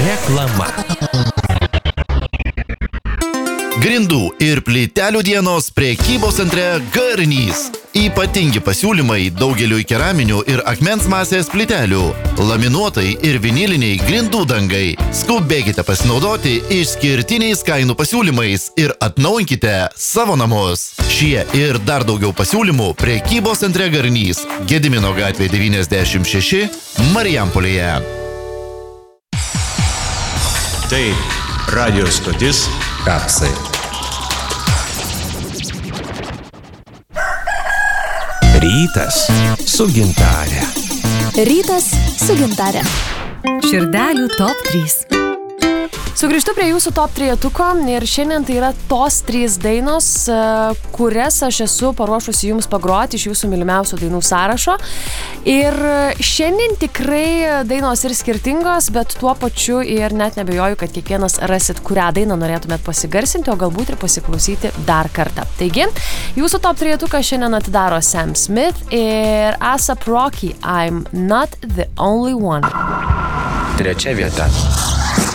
Reklama. Grindų ir plytelių dienos prekybos centre Garnys. Ypatingi pasiūlymai daugeliui keraminių ir akmens masės plytelių, laminuotai ir viniliniai grindų dangai. Skubėkite pasinaudoti išskirtiniais kainų pasiūlymais ir atnaujinkite savo namus. Šie ir dar daugiau pasiūlymų prekybos centre Garnys, Gedimino gatvė 96, Marijampolėje. Tai radio stotis Kapsai. Rytas su Gintare. Rytas su Gintare. Širdelių top 3. Sugrįžtu prie jūsų top 3-tuko ir šiandien tai yra tos 3 dainos, kurias aš esu paruošusi jums pagroti iš jūsų mylimiausių dainų sąrašo. Ir šiandien tikrai dainos ir skirtingos, bet tuo pačiu ir net nebejoju, kad kiekvienas rasit, kurią dainą norėtumėt pasigarsinti, o galbūt ir pasiklausyti dar kartą. Taigi, jūsų top 3-tuką šiandien atidaro Sam Smith ir A$AP Rocky, I'm Not the Only One. 3 vieta.